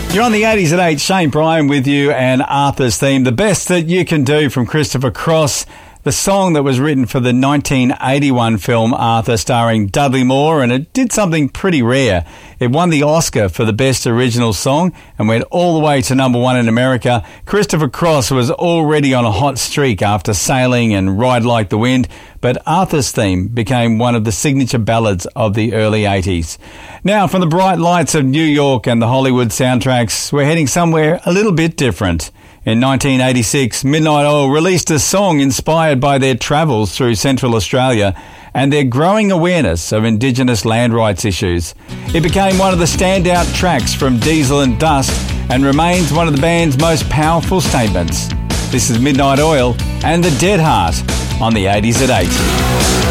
You're on the 80s at 8. Shane Bryan with you and Arthur's Theme. The best that you can do from Christopher Cross. The song that was written for the 1981 film Arthur, starring Dudley Moore, and it did something pretty rare. It won the Oscar for the Best Original Song and went all the way to number 1 in America. Christopher Cross was already on a hot streak after Sailing and Ride Like the Wind, but Arthur's Theme became one of the signature ballads of the early 80s. Now, from the bright lights of New York and the Hollywood soundtracks, we're heading somewhere a little bit different. In 1986, Midnight Oil released a song inspired by their travels through Central Australia and their growing awareness of Indigenous land rights issues. It became one of the standout tracks from Diesel and Dust and remains one of the band's most powerful statements. This is Midnight Oil and The Dead Heart on the 80s at 8.